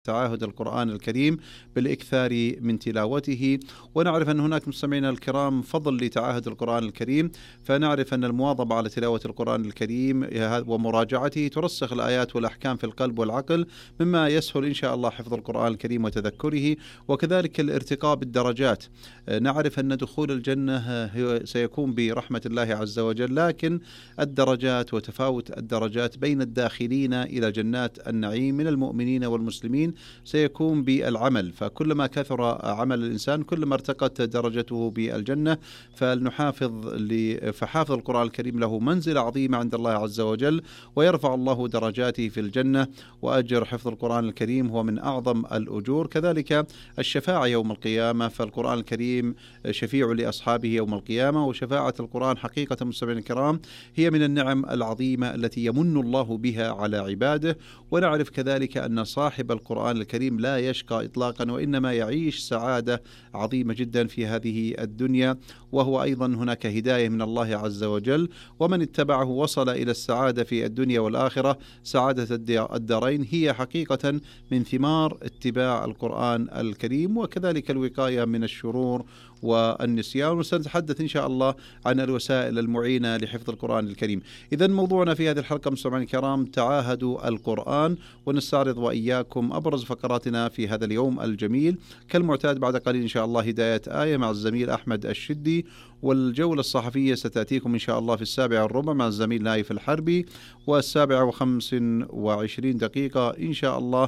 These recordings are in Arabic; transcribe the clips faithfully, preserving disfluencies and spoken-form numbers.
تعاهد القرآن الكريم بالإكثار من تلاوته. ونعرف أن هناك مستمعينا الكرام فضل لتعاهد القرآن الكريم، فنعرف أن المواظبة على تلاوة القرآن الكريم ومراجعته ترسخ الآيات والأحكام في القلب والعقل، مما يسهل إن شاء الله حفظ القرآن الكريم وتذكره، وكذلك الارتقاء بالدرجات. نعرف أن دخول الجنة سيكون برحمة الله عز وجل، لكن الدرجات وتفاوت الدرجات بين الداخلين إلى جنات النعيم من المؤمنين والمسلمين سيكون بالعمل، فكلما كثر عمل الإنسان كلما ارتقت درجته بالجنة. فلنحافظ فحافظ القرآن الكريم له منزلة عظيمة عند الله عز وجل، ويرفع الله درجاته في الجنة، وأجر حفظ القرآن الكريم هو من أعظم الأجور. كذلك الشفاعة يوم القيامة، فالقرآن الكريم شفيع لأصحابه يوم القيامة، وشفاعة القرآن حقيقة مستمعين الكرام هي من النعم العظيمة التي يمن الله بها على عباده. ونعرف كذلك أن صاحب القرآن الكريم لا يشقى إطلاقا، وإنما يعيش سعادة عظيمة جدا في هذه الدنيا، وهو أيضا هناك هداية من الله عز وجل، ومن اتبعه وصل إلى السعادة في الدنيا والآخرة. سعادة الدارين هي حقيقة من ثمار اتباع القرآن الكريم، وكذلك الوقاية من الشرور والنسيان. وسنتحدث إن شاء الله عن الوسائل المعينة لحفظ القرآن الكريم. إذن موضوعنا في هذه الحلقة مستمعينا الكرام تعاهدوا القرآن، ونستعرض وإياكم أبرز فقراتنا في هذا اليوم الجميل. كالمعتاد بعد قليل إن شاء الله هداية آية مع الزميل أحمد الشدي، والجولة الصحفية ستأتيكم إن شاء الله في السابعة والربع مع الزميل نايف الحربي، والسابعة وخمس وعشرين دقيقة إن شاء الله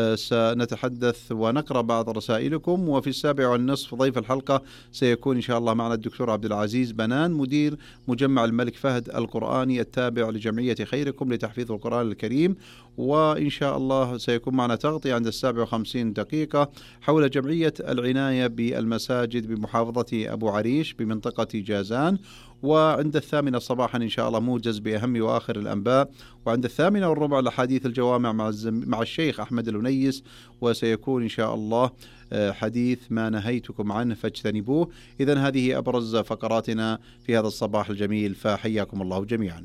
سنتحدث ونقرأ بعض رسائلكم. وفي السابعة والنصف ضيف الحلقة سيكون إن شاء الله معنا الدكتور عبد العزيز بنان، مدير مجمع الملك فهد القرآني التابع لجمعية خيركم لتحفيظ القرآن الكريم. وإن شاء الله سيكون معنا تغطية عند السابعة وخمسين دقيقة حول جمعية العناية بالمساجد بمحافظة أبو عريش بمنطقة جازان. وعند الثامنة صباحا إن شاء الله موجز بأهم وآخر الأنباء. وعند الثامنة والربع لحديث الجوامع مع, مع الشيخ أحمد الونيس، وسيكون إن شاء الله حديث ما نهيتكم عنه فاجتنبوه. إذن هذه أبرز فقراتنا في هذا الصباح الجميل، فحياكم الله جميعا.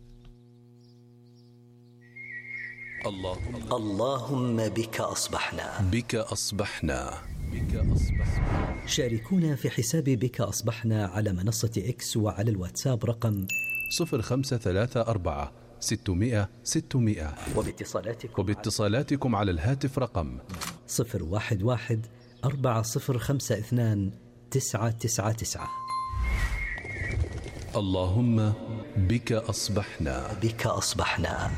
اللهم, اللهم بك أصبحنا بك أصبحنا بك أصبحنا. شاركونا في حساب بك أصبحنا على منصة إكس وعلى الواتساب رقم صفر خمسة ثلاثة أربعة ستمائة ستمائة، وباتصالاتكم, وباتصالاتكم على الهاتف رقم صفر واحد واحد أربعة صفر خمسة اثنان تسعة تسعة تسعة. اللهم بك أصبحنا بك أصبحنا.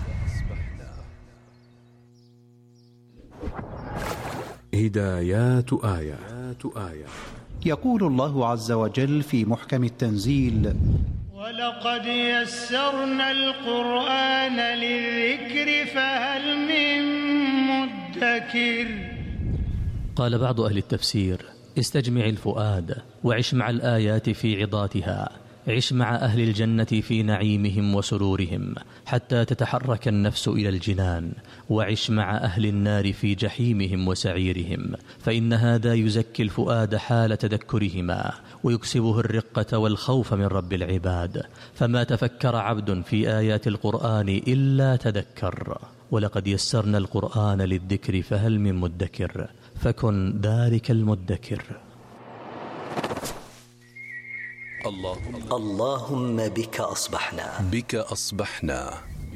هدايات آية. آية يقول الله عز وجل في محكم التنزيل: ولقد يسرنا القرآن للذكر فهل من مدكر. قال بعض أهل التفسير: استجمع الفؤاد وعش مع الآيات في عظاتها، عش مع أهل الجنة في نعيمهم وسرورهم حتى تتحرك النفس إلى الجنان، وعش مع أهل النار في جحيمهم وسعيرهم، فإن هذا يزكي الفؤاد حال تذكرهما ويكسبه الرقة والخوف من رب العباد. فما تفكر عبد في آيات القرآن إلا تذكر. ولقد يسرنا القرآن للذكر فهل من مدكر، فكن ذلك المدكر. اللهم, اللهم بك أصبحنا بك أصبحنا.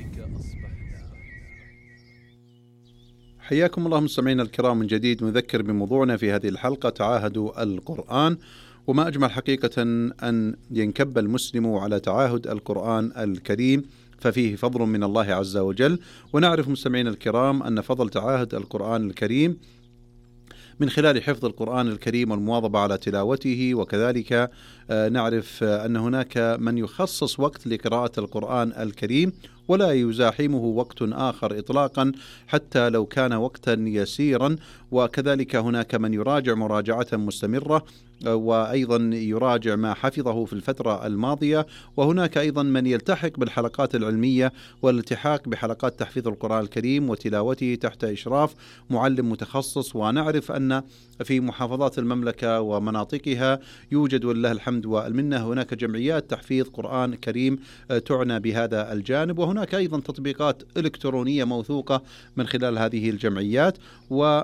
حياكم الله مستمعينا الكرام من جديد. نذكر بموضوعنا في هذه الحلقة تعاهدوا القرآن، وما أجمل حقيقة أن ينكب المسلم على تعاهد القرآن الكريم، ففيه فضل من الله عز وجل. ونعرف مستمعينا الكرام أن فضل تعاهد القرآن الكريم من خلال حفظ القرآن الكريم والمواظبة على تلاوته. وكذلك نعرف أن هناك من يخصص وقت لقراءة القرآن الكريم ولا يزاحمه وقت آخر إطلاقا حتى لو كان وقتا يسيرا. وكذلك هناك من يراجع مراجعة مستمرة وأيضا يراجع ما حفظه في الفترة الماضية. وهناك أيضا من يلتحق بالحلقات العلمية والالتحاق بحلقات تحفيظ القرآن الكريم وتلاوته تحت إشراف معلم متخصص. ونعرف أن في محافظات المملكة ومناطقها يوجد ولله الحمد والمنة هناك جمعيات تحفيظ قرآن كريم تعنى بهذا الجانب، وهناك أيضا تطبيقات إلكترونية موثوقة من خلال هذه الجمعيات. و